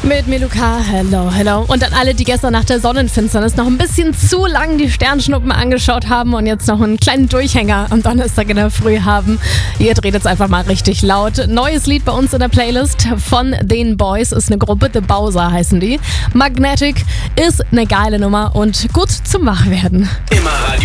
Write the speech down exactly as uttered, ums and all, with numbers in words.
Mit Meluka, hello, hello. Und an alle, die gestern nach der Sonnenfinsternis noch ein bisschen zu lang die Sternschnuppen angeschaut haben und jetzt noch einen kleinen Durchhänger am Donnerstag in der Früh haben. Ihr dreht jetzt einfach mal richtig laut. Neues Lied bei uns in der Playlist von den Boys ist eine Gruppe, The Bowser heißen die. Magnetic ist eine geile Nummer und gut zum Wachwerden. Immer Radio